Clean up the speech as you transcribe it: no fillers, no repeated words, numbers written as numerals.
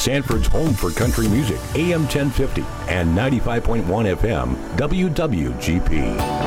Sanford's home for country music, AM 1050 and 95.1 FM, WWGP.